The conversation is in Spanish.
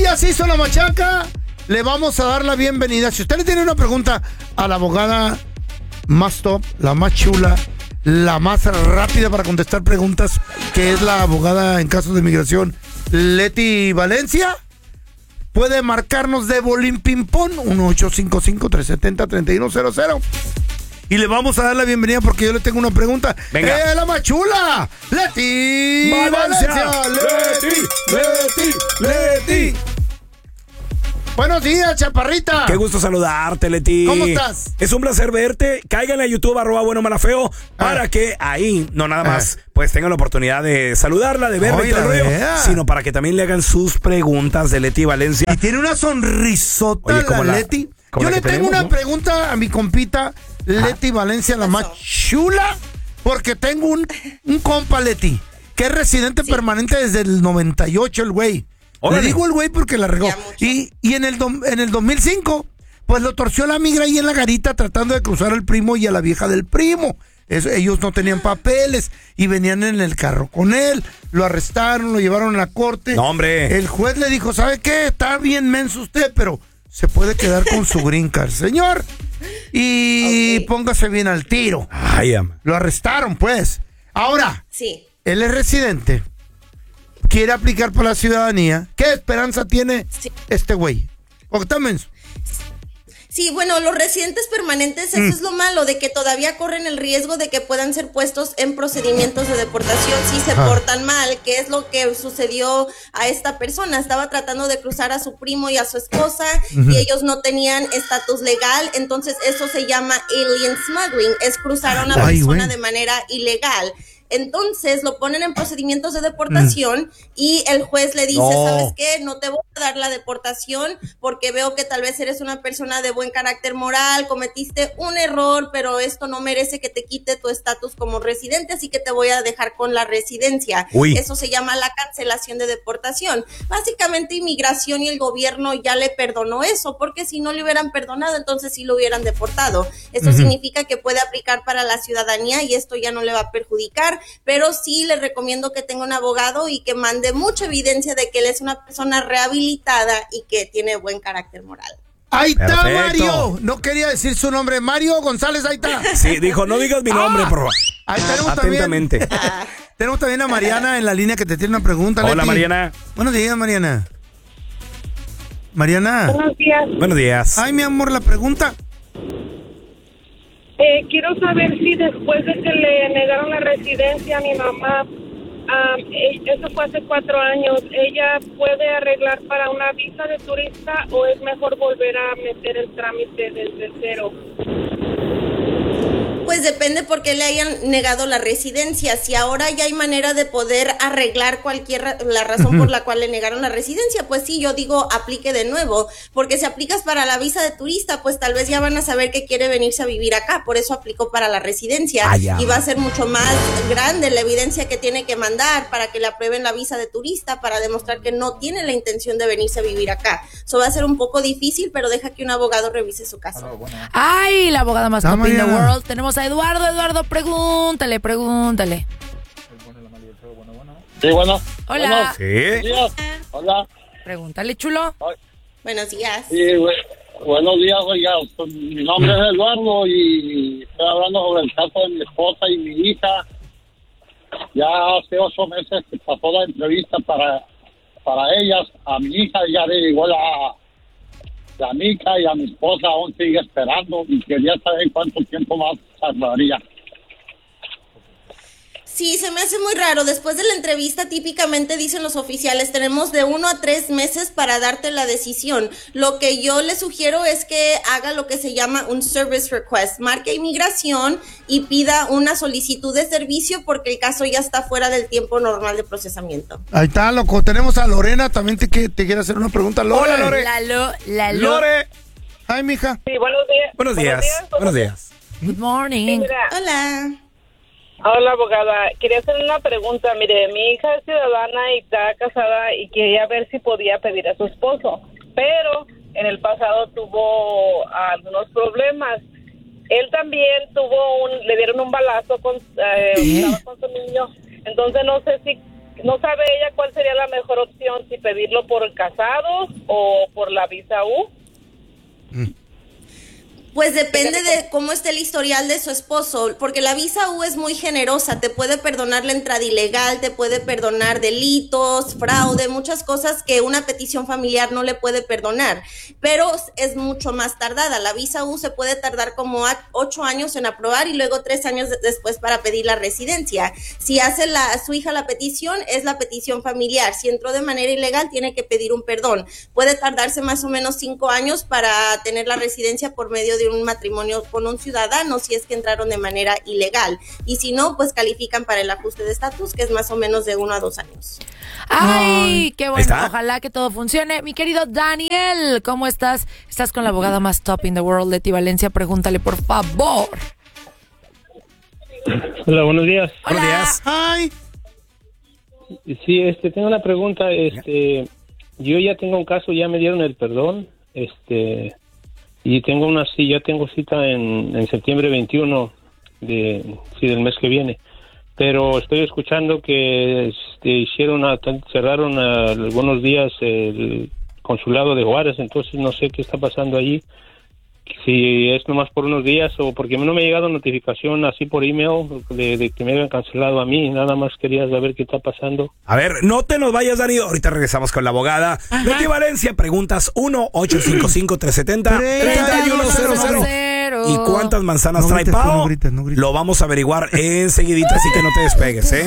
ya se hizo la machaca, le vamos a dar la bienvenida. Si usted le tiene una pregunta a la abogada más top, la más chula, la más rápida para contestar preguntas, que es la abogada en casos de inmigración, Leti Valencia, puede marcarnos de Bolín Ping-Pong 1-855-370-3100 y le vamos a dar la bienvenida porque yo le tengo una pregunta. Venga. La más chula, Leti Valencia. Leti. Buenos días, chaparrita. Qué gusto saludarte, Leti. ¿Cómo estás? Es un placer verte. Cáiganle a YouTube, @buenomalafeo, para que ahí, no nada más, pues tengan la oportunidad de saludarla, de verla y todo el rollo, sino para que también le hagan sus preguntas de Leti Valencia. Y tiene una sonrisota. Oye, como la la- Leti. como Yo la le que tengo tenemos, una ¿no? pregunta a mi compita Leti Valencia, la más chula, porque tengo un compa, Leti, que es residente permanente desde el 98, el güey. Órale. Le digo el güey porque la regó. Y en el 2005, pues lo torció la migra ahí en la garita tratando de cruzar al primo y a la vieja del primo. Ellos no tenían papeles y venían en el carro con él. Lo arrestaron, lo llevaron a la corte. No, hombre. El juez le dijo, ¿sabe qué? Está bien menso usted, pero se puede quedar con su green card, señor. Y póngase bien al tiro. Ay, ama. Lo arrestaron, pues. Ahora, Sí. él es residente. Quiere aplicar por la ciudadanía. ¿Qué esperanza tiene este güey? ¿O está menso? Sí, bueno, los residentes permanentes, eso es lo malo, de que todavía corren el riesgo de que puedan ser puestos en procedimientos de deportación si se portan mal, que es lo que sucedió a esta persona. Estaba tratando de cruzar a su primo y a su esposa y ellos no tenían estatus legal, entonces eso se llama alien smuggling, es cruzar a una persona de manera ilegal. Entonces lo ponen en procedimientos de deportación y el juez le dice, ¿sabes qué? No te voy a dar la deportación porque veo que tal vez eres una persona de buen carácter moral, cometiste un error, pero esto no merece que te quite tu estatus como residente, así que te voy a dejar con la residencia. Uy. Eso se llama la cancelación de deportación. Básicamente inmigración y el gobierno ya le perdonó eso, porque si no le hubieran perdonado, entonces sí lo hubieran deportado. Eso significa que puede aplicar para la ciudadanía y esto ya no le va a perjudicar, pero sí le recomiendo que tenga un abogado y que mande mucha evidencia de que él es una persona rehabilitada y que tiene buen carácter moral. Ahí está, Perfecto. Mario. No quería decir su nombre. Mario González, ahí está. Sí, dijo, no digas mi nombre, por favor. Ahí tenemos Atentamente. Tenemos también a Mariana en la línea que te tiene una pregunta. Hola, Leti. Mariana. Buenos días, Mariana. Mariana. Buenos días. Buenos días. Ay, mi amor, la pregunta. Quiero saber si después de que le negaron la residencia a mi mamá, eso fue hace 4 años, ¿ella puede arreglar para una visa de turista o es mejor volver a meter el trámite desde cero? Pues depende por qué le hayan negado la residencia. Si ahora ya hay manera de poder arreglar la razón por la cual le negaron la residencia, pues sí, yo digo aplique de nuevo, porque si aplicas para la visa de turista, pues tal vez ya van a saber que quiere venirse a vivir acá, por eso aplicó para la residencia y va a ser mucho más grande la evidencia que tiene que mandar para que le aprueben la visa de turista para demostrar que no tiene la intención de venirse a vivir acá. Eso va a ser un poco difícil, pero deja que un abogado revise su caso. Ay, la abogada más top in the Mariana. world. Tenemos a Eduardo. Eduardo, pregúntale. Sí, bueno. Hola. Sí. Buenos días. Hola. Pregúntale, chulo. Buenos días. Sí, buenos días, oiga. Pues, mi nombre es Eduardo y estoy hablando sobre el caso de mi esposa y mi hija. Ya hace 8 meses que pasó la entrevista para ellas. A mi hija ya le llegó la mica y a mi esposa aún sigue esperando y quería saber cuánto tiempo más tardaría. Sí, se me hace muy raro. Después de la entrevista, típicamente dicen los oficiales, tenemos de 1 a 3 meses para darte la decisión. Lo que yo le sugiero es que haga lo que se llama un service request. Marque inmigración y pida una solicitud de servicio porque el caso ya está fuera del tiempo normal de procesamiento. Ahí está, loco. Tenemos a Lorena también te quiere hacer una pregunta. Lore. Hola, Lore. Lore. Ay, mija. Sí, buenos días. Buenos días. Buenos días. Good morning. Mira, Hola. hola, abogada. Quería hacer una pregunta. Mire, mi hija es ciudadana y está casada y quería ver si podía pedir a su esposo, pero en el pasado tuvo algunos problemas. Él también le dieron un balazo estaba con su niño. Entonces no sé si no sabe ella cuál sería la mejor opción, si pedirlo por casados o por la visa U. Pues depende de cómo esté el historial de su esposo, porque la visa U es muy generosa, te puede perdonar la entrada ilegal, te puede perdonar delitos, fraude, muchas cosas que una petición familiar no le puede perdonar, pero es mucho más tardada. La visa U se puede tardar como 8 años en aprobar y luego 3 años después para pedir la residencia. Si hace su hija la petición, es la petición familiar. Si entró de manera ilegal, tiene que pedir un perdón. Puede tardarse más o menos 5 años para tener la residencia por medio de un matrimonio con un ciudadano, si es que entraron de manera ilegal, y si no, pues califican para el ajuste de estatus, que es más o menos de 1 a 2 años. ¡Ay, qué bueno! Ojalá que todo funcione. Mi querido Daniel, ¿cómo estás? Estás con la abogada más top in the world, Leti Valencia. Pregúntale, por favor. Hola, buenos días. Hola. Buenos días. Ay. Sí, tengo una pregunta. Yo ya tengo un caso, ya me dieron el perdón. Y ya tengo cita en septiembre 21 del mes que viene. Pero estoy escuchando que cerraron algunos días el consulado de Juárez, entonces no sé qué está pasando allí. Si es nomás por unos días o porque no me ha llegado notificación así por email de que me hayan cancelado a mí. Nada más quería saber qué está pasando. A ver, no te nos vayas, Dani. Ahorita regresamos con la abogada. Leti Valencia, preguntas 1-855-370-3100. ¿Y cuántas manzanas trae Pao? No grites. Lo vamos a averiguar enseguidita, así que no te despegues, ¿eh?